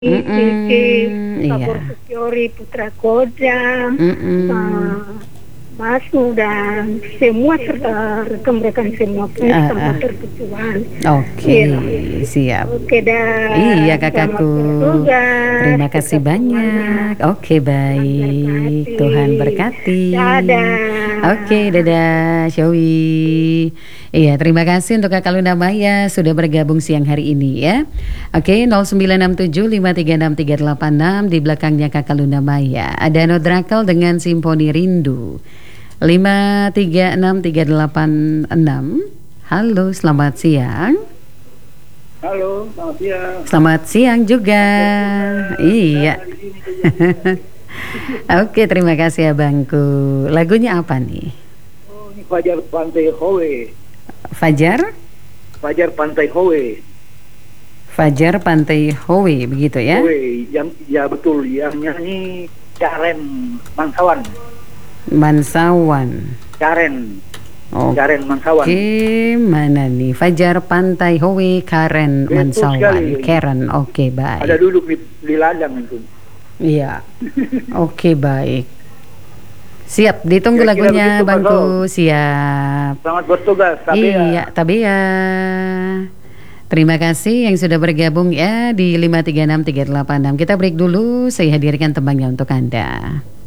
Cici, Iya. Kabur Sukyori, Putra Kodam, Mm-mm. Masnu dan semua rekan-rekan semua pun Ah, tanpa ah. terkecuali. Oke, Iya. siap. Oke Iya dah, kakakku. selamat bertugas, Terima kasih tetap banyak. semangat, Oke, Tuhan baik. berkati. Tuhan berkati. Oke, Dadah. dadah, Showi. Iya, terima kasih untuk Kakak Luna Maya sudah bergabung siang hari ini ya. Oke, 0967536386 di belakangnya Kakak Luna Maya. Ada Nodrakel dengan Simponi Rindu. 536386. Halo, selamat siang. Halo, selamat siang. Selamat siang juga. Iya. Oke, terima kasih abangku. Lagunya apa nih? Oh, ini Fajar Pantai Howe. Fajar? Fajar Pantai Howe. Fajar Pantai Howe, begitu ya? Howe, ya betul, yang nyanyi Karen Mansawan. Mansawan. Karen. Oh. Karen Mansawan. Oke, mana nih? Fajar Pantai Howe, Karen Betul Mansawan. sekali. Karen, oke baik. Ada duduk di ladang itu. Iya. Oke, baik. Siap, ditunggu Kira-kira lagunya begitu, Mas bangku. Ol. Siap. Selamat bertugas, Iya, Tabea. Terima kasih yang sudah bergabung ya di 536386. Kita break dulu, saya hadirkan tembangnya untuk Anda.